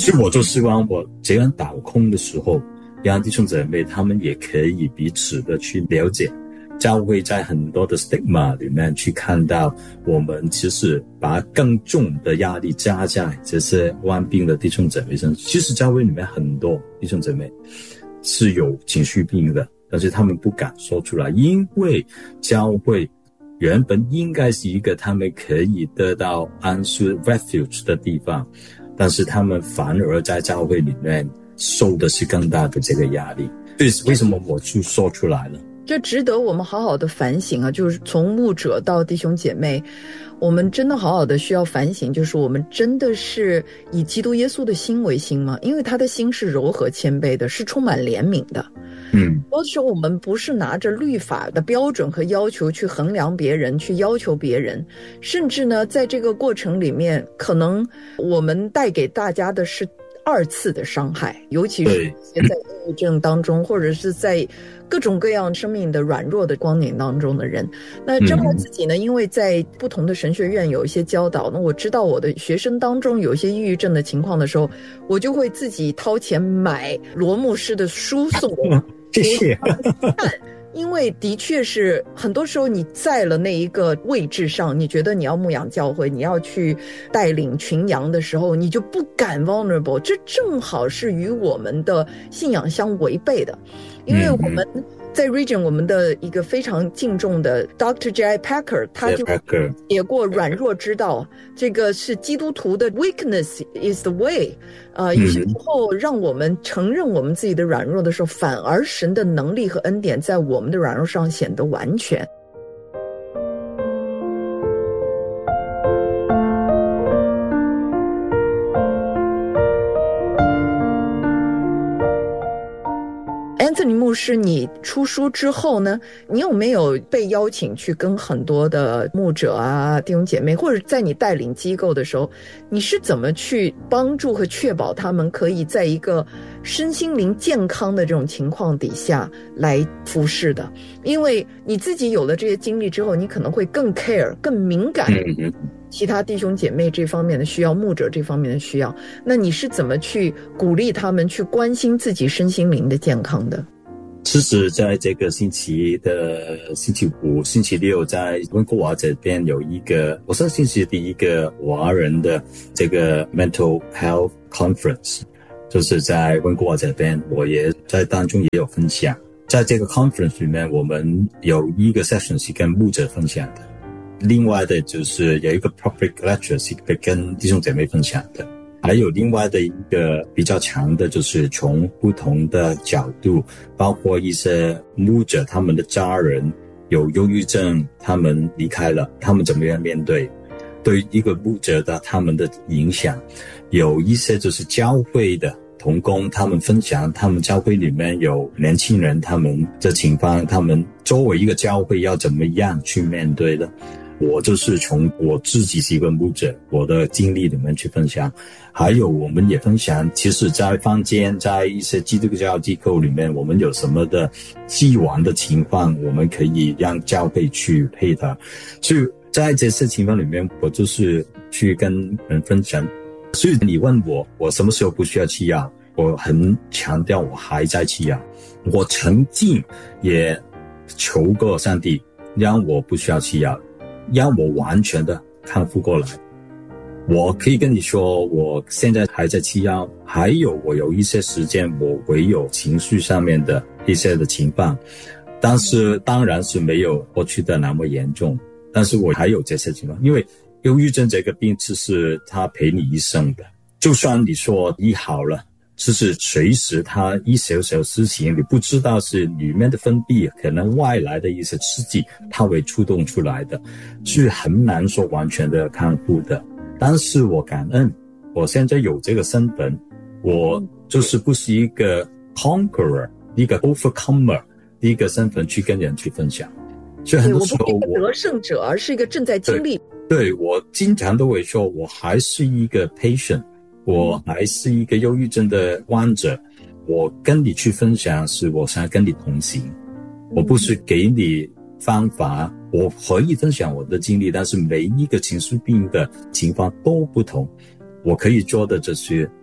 所以我就希望我这样导空的时候，让弟兄姊妹他们也可以彼此的去了解，教会在很多的 stigma 里面去看到，我们其实把更重的压力加在这些患病的弟兄姊妹身上。其实教会里面很多弟兄姊妹是有情绪病的，但是他们不敢说出来，因为教会原本应该是一个他们可以得到安舒 refuge 的地方，但是他们反而在教会里面受的是更大的这个压力。所以为什么我就说出来了？ 这值得我们好好的反省啊！就是从牧者到弟兄姐妹，我们真的好好的需要反省，就是我们真的是以基督耶稣的心为心吗？因为他的心是柔和谦卑的，是充满怜悯的。有的时候我们不是拿着律法的标准和要求去衡量别人，去要求别人，甚至呢，在这个过程里面，可能我们带给大家的是二次的伤害，尤其是在抑郁症当中，或者是在各种各样生命的软弱的光景当中的人。那正好自己呢，因为在不同的神学院有一些教导，那我知道我的学生当中有一些抑郁症的情况的时候，我就会自己掏钱买罗牧师的书送给他。 谢谢。 因为的确是很多时候你在了那一个位置上，你觉得你要牧养教会，你要去带领群羊的时候，你就不敢 vulnerable， 这正好是与我们的信仰相违背的。因为我们在 Region 我们的一个非常敬重的 Dr. J.I. Packer， 他就写过软弱之道，这个是基督徒的 weakness is the way。有些时候让我们承认我们自己的软弱的时候，反而神的能力和恩典在我们的软弱上显得完全。Anthony 牧师，你出书之后呢，你有没有被邀请去跟很多的牧者啊、弟兄姐妹，或者在你带领机构的时候，你是怎么去帮助和确保他们可以在一个身心灵健康的这种情况底下来服侍的？因为你自己有了这些经历之后，你可能会更 care、更敏感其他弟兄姐妹这方面的需要，牧者这方面的需要，那你是怎么去鼓励他们去关心自己身心灵的健康的？ 其实在这个星期五、星期六，在温哥华这边有一个，我相信是第一个华人的这个 Mental Health Conference， 就是在温哥华这边，我也在当中也有分享。在这个 conference 里面，我们有一个 session 是跟牧者分享的，另外的就是有一个 public lecture 是跟弟兄姐妹分享的，还有另外的一个比较强的，就是从不同的角度，包括一些牧者他们的家人有忧郁症，他们离开了，他们怎么样面对，对一个牧者的他们的影响，有一些就是教会的同工，他们分享他们教会里面有年轻人他们的情况，他们作为一个教会要怎么样去面对的。我就是从我自己是一个牧者，我的经历里面去分享，还有我们也分享，其实在坊间，在一些基督教机构里面，我们有什么的既往的情况，我们可以让教会去配合。所以在这些情况里面，我就是去跟人分享。所以你问我什么时候不需要吃药，我很强调我还在吃药。我曾经也求过上帝让我不需要吃药，让我完全的康复过来。我可以跟你说，我现在还在吃药，还有我有一些时间我会有情绪上面的一些的情况，但是当然是没有过去的那么严重，但是我还有这些情况。因为忧郁症这个病其实它陪你一生的，就算你说医好了，其实随时它一小小事情你不知道是里面的分泌可能外来的一些刺激它会触动出来的，是很难说完全的康复的。但是我感恩我现在有这个身份，我就是不是一个 conqueror， 一个 overcomer 一个身份去跟人去分享。所以很多时候我不是一个得胜者，而是一个正在经历。 对，我经常都会说我还是一个 patient，我还是一个忧郁症的患者，我跟你去分享是我想跟你同行，我不是给你方法，我可以分享我的经历，但是每一个情绪病的情况都不同，我可以做的就是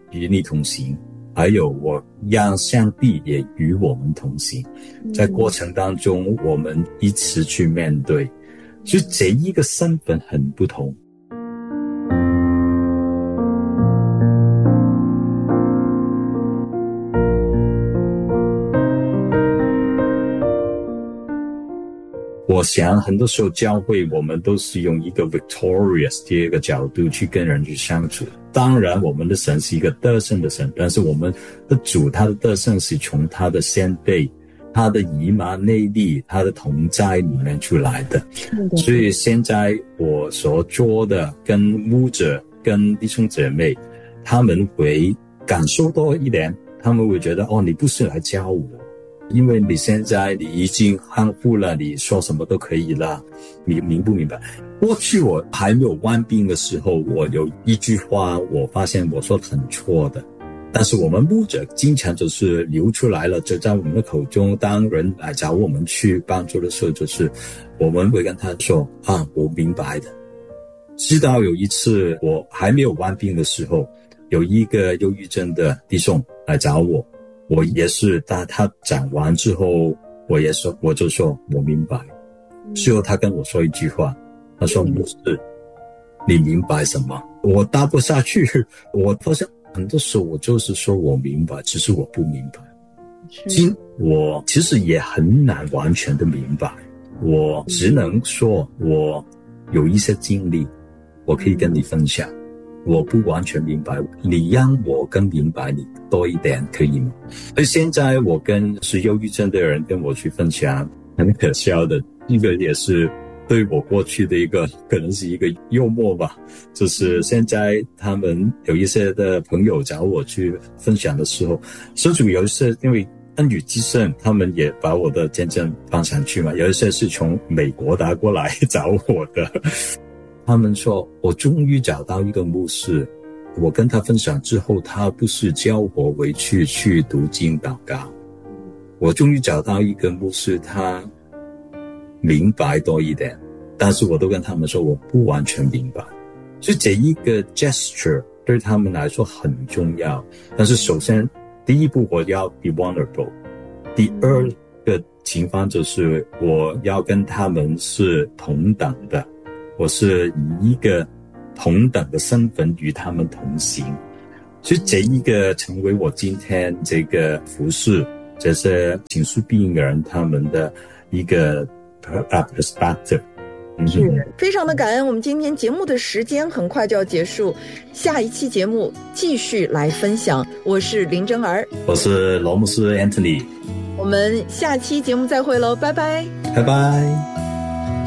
与你同行，还有我让上帝也与我们同行，在过程当中我们一起去面对，所以这一个身份很不同。我想很多时候教会我们都是用一个 victorious 的一个角度去跟人去相处。当然我们的神是一个得胜的神，但是我们的主他的得胜是从他的先辈、他的以马内利、他的同在里面出来的。所以现在我所做的跟牧者跟弟兄姐妹，他们会感受多一点，他们会觉得你不是来教我，因为你现在你已经康复了，你说什么都可以了，你明不明白？过去我还没有患病的时候，我有一句话我发现我说很错的，但是我们牧者经常就是流出来了，就在我们的口中，当人来找我们去帮助的时候，就是我们会跟他说我明白的。直到有一次我还没有患病的时候，有一个忧郁症的弟兄来找我，我也是他讲完之后，我就说我明白。最后他跟我说一句话，他说牧师，你明白什么？我答不下去。我发现很多时候我就是说我明白，只是我不明白。我其实也很难完全的明白，我只能说我有一些经历我可以跟你分享，我不完全明白，你让我更明白你多一点可以吗？所以现在我跟是忧郁症的人跟我去分享，很可笑的，一个也是对我过去的一个可能是一个幽默吧，就是现在他们有一些的朋友找我去分享的时候，甚至有一些因为恩语之声他们也把我的见证放上去嘛，有一些是从美国打过来找我的，他们说我终于找到一个牧师，我跟他分享之后，他不是教我回去读经祷告，我终于找到一个牧师，他明白多一点，但是我都跟他们说我不完全明白，所以这一个 gesture 对他们来说很重要。但是首先第一步我要 be vulnerable， 第二个情况就是我要跟他们是同等的，我是以一个同等的身份与他们同行，所以这一个成为我今天这个服侍这些情绪病人他们的一个perspective。 是非常的感恩。我们今天节目的时间很快就要结束，下一期节目继续来分享。我是林真儿， 我是罗姆斯 Anthony， 我们下期节目再会喽，拜拜， 拜拜。